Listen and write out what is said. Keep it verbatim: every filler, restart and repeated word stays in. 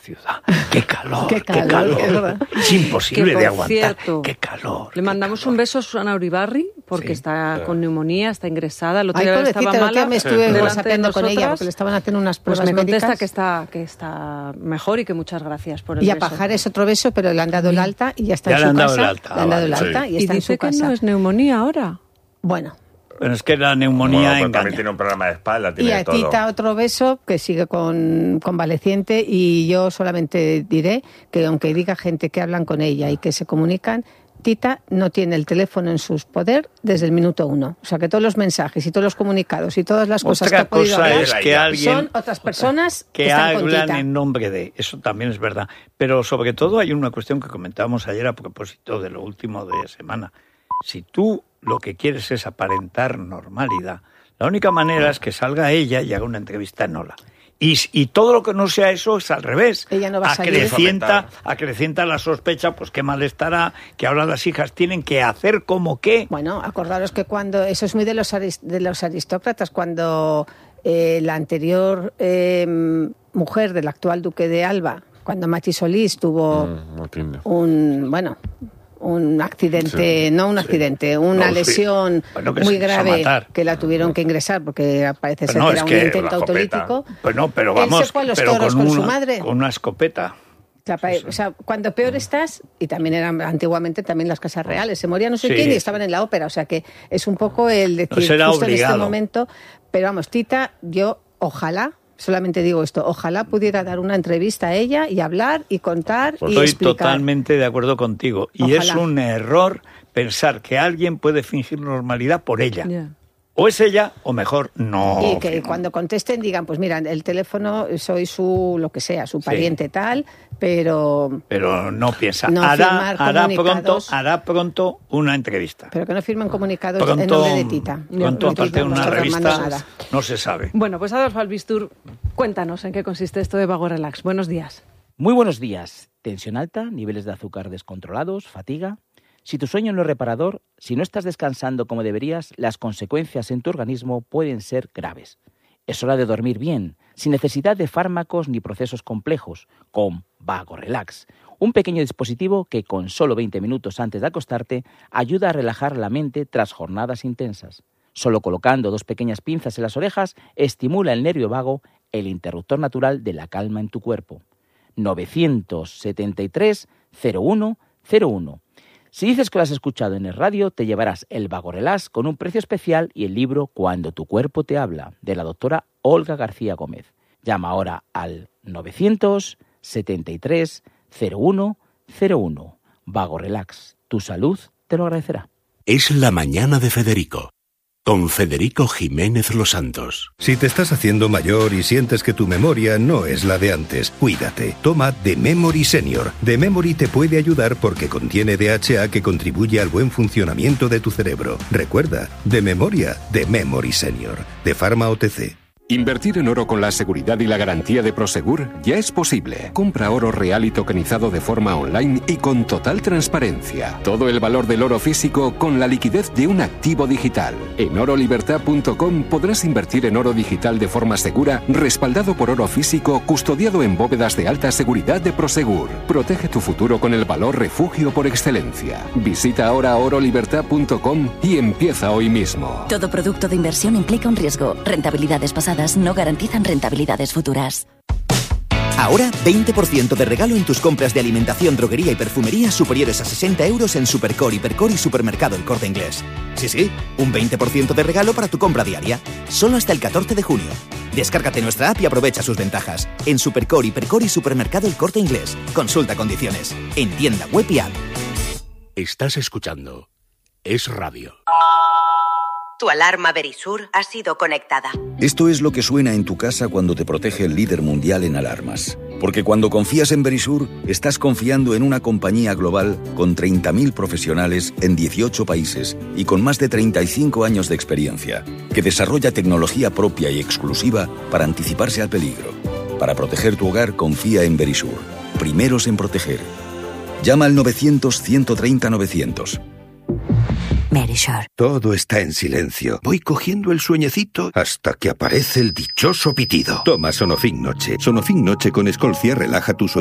ciudad. ¡Qué calor! ¡Qué calor! ¡Qué calor! Es verdad. Es imposible Que, de por aguantar. cierto, ¡Qué calor! Le mandamos qué calor. un beso a Susana Uribarri porque Sí. está con neumonía, está ingresada. El otro Ay, día pobrecita, estaba el otro mala. día me estuve delante de whatsappeando con ella nosotras. porque le estaban haciendo unas Pues pruebas me contesta médicas. que está, que está mejor y que muchas gracias por el Y a beso. Pajares otro beso, pero le han dado el alta y ya está Ya en le su han dado casa. el alta, Le han dado vale, el alta sí. y Y está en dice su que casa. no es neumonía ahora. Bueno. Pero es que la neumonía Bueno, pero engaña. también tiene un programa de espalda, Y tiene a todo. Tita otro beso, que sigue con convaleciente, y yo solamente diré que aunque diga gente que hablan con ella y que se comunican, Tita no tiene el teléfono en su poder desde el minuto uno. O sea que todos los mensajes y todos los comunicados y todas las cosas que Otra ha podido cosa hablar es que alguien son otras personas que, que están con hablan Tita. en nombre de, eso también es verdad, pero sobre todo hay una cuestión que comentábamos ayer a propósito de lo último de semana. Si tú lo que quieres es aparentar normalidad, la única manera es que salga ella y haga una entrevista en Ola. Y, y todo lo que no sea eso es al revés. Ella no va a salir. acrecienta, acrecienta la sospecha, pues qué mal estará, que ahora las hijas tienen que hacer como que... Bueno, acordaros que cuando, eso es muy de los, arist- de los aristócratas, cuando eh, la anterior eh, mujer del actual duque de Alba, cuando Machi Solís tuvo Mm, no entiendo. un, bueno, un accidente, Sí, no un sí. accidente, una No, sí. lesión Bueno, que muy se quiso grave matar. que la tuvieron que ingresar porque parece Pero ser no, que es era un que intento la escopeta. autolítico. Pues no, pero Él vamos, se fue a los pero toros con, con su una, madre. con una escopeta. O sea, pa- o sea, cuando peor estás, y también eran antiguamente también las casas reales, se moría no sé Sí. quién y estaban en la ópera, o sea que es un poco el decir No será justo en obligado. este momento, pero vamos, Tita, yo ojalá, solamente digo esto, ojalá pudiera dar una entrevista a ella y hablar y contar y Estoy explicar. totalmente de acuerdo contigo. Y Ojalá. es un error pensar que alguien puede fingir normalidad por ella. Ya. O es ella, o mejor no. Y que cuando contesten digan, pues mira, el teléfono soy su, lo que sea, su pariente tal, pero Pero no piensa. No hará, firmar hará pronto, comunicados. hará pronto una entrevista. pero que no firmen comunicados en Pronto, nombre de Tita. pronto No, aparte de no una está firmando revista, nada. no se sabe. Bueno, pues Adolfo Albistur, cuéntanos en qué consiste esto de Vago Relax. Buenos días. Muy buenos días. Tensión alta, niveles de azúcar descontrolados, fatiga. Si tu sueño no es reparador, si no estás descansando como deberías, las consecuencias en tu organismo pueden ser graves. Es hora de dormir bien, sin necesidad de fármacos ni procesos complejos, con Vago Relax, un pequeño dispositivo que con solo veinte minutos antes de acostarte ayuda a relajar la mente tras jornadas intensas. Solo colocando dos pequeñas pinzas en las orejas estimula el nervio vago, el interruptor natural de la calma en tu cuerpo. novecientos setenta y tres cero uno cero uno. Si dices que lo has escuchado en el radio, te llevarás el Vago Relax con un precio especial y el libro Cuando tu cuerpo te habla, de la doctora Olga García Gómez. Llama ahora al novecientos setenta y tres cero uno cero uno. Vago Relax, tu salud te lo agradecerá. Es la mañana de Federico, con Federico Jiménez Los Santos. Si te estás haciendo mayor y sientes que tu memoria no es la de antes, cuídate. Toma The Memory Senior. The Memory te puede ayudar porque contiene D H A que contribuye al buen funcionamiento de tu cerebro. Recuerda, de memoria, The Memory Senior, de Pharma O T C. Invertir en oro con la seguridad y la garantía de Prosegur ya es posible. Compra oro real y tokenizado de forma online y con total transparencia. Todo el valor del oro físico con la liquidez de un activo digital. En oro libertad punto com podrás invertir en oro digital de forma segura, respaldado por oro físico, custodiado en bóvedas de alta seguridad de Prosegur. Protege tu futuro con el valor refugio por excelencia. Visita ahora oro libertad punto com y empieza hoy mismo. Todo producto de inversión implica un riesgo. Rentabilidades pasadas no garantizan rentabilidades futuras. Ahora, veinte por ciento de regalo en tus compras de alimentación, droguería y perfumería superiores a sesenta euros en Supercore, Hipercore y Supermercado El Corte Inglés. Sí, sí, un veinte por ciento de regalo para tu compra diaria. Solo hasta el catorce de junio. Descárgate nuestra app y aprovecha sus ventajas. En Supercore, Hipercore y Supermercado El Corte Inglés. Consulta condiciones. En tienda web y app. Estás escuchando Es Radio. Tu alarma Verisur ha sido conectada. Esto es lo que suena en tu casa cuando te protege el líder mundial en alarmas. Porque cuando confías en Verisur, estás confiando en una compañía global con treinta mil profesionales en dieciocho países y con más de treinta y cinco años de experiencia, que desarrolla tecnología propia y exclusiva para anticiparse al peligro. Para proteger tu hogar, confía en Verisur. Primeros en proteger. Llama al novecientos ciento treinta novecientos. Verisure. Todo está en silencio. Voy cogiendo el sueñecito hasta que aparece el dichoso pitido. Toma Sonofin Noche. Sonofin Noche con Escolcia relaja tus